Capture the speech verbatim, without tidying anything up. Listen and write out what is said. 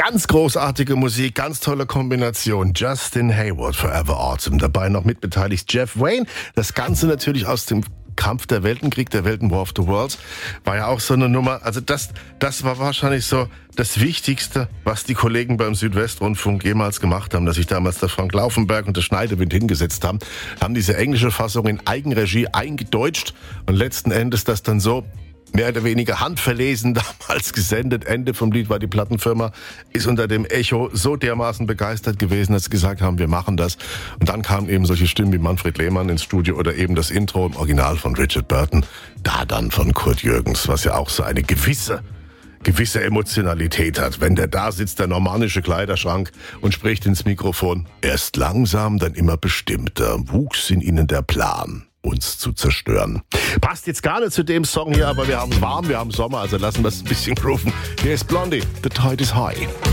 Ganz großartige Musik, ganz tolle Kombination. Justin Hayward, Forever Autumn. Dabei noch mitbeteiligt Jeff Wayne. Das Ganze natürlich aus dem Kampf der Welten, Krieg der Welten, War of the Worlds, war ja auch so eine Nummer. Also das, das war wahrscheinlich so das Wichtigste, was die Kollegen beim Südwestrundfunk jemals gemacht haben, dass sich damals der Frank Laufenberg und der Schneidewind hingesetzt haben, haben diese englische Fassung in Eigenregie eingedeutscht und letzten Endes das dann so mehr oder weniger handverlesen damals gesendet. Ende vom Lied war, die Plattenfirma ist unter dem Echo so dermaßen begeistert gewesen, dass sie gesagt haben, wir machen das. Und dann kamen eben solche Stimmen wie Manfred Lehmann ins Studio oder eben das Intro im Original von Richard Burton, da dann von Kurt Jürgens, was ja auch so eine gewisse gewisse Emotionalität hat. Wenn der da sitzt, der normannische Kleiderschrank, und spricht ins Mikrofon, erst langsam, dann immer bestimmter, wuchs in ihnen der Plan, uns zu zerstören. Passt jetzt gar nicht zu dem Song hier, aber wir haben warm, wir haben Sommer, also lassen wir es ein bisschen grooven. Hier ist Blondie, The Tide is High.